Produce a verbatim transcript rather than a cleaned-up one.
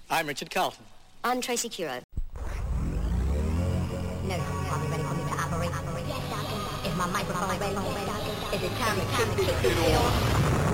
I'm Richard Carlton. I'm Tracy Curo. No, are we ready for me to operate? Yes, Doctor. Is my microphone ready? Is it time to kick this shit off?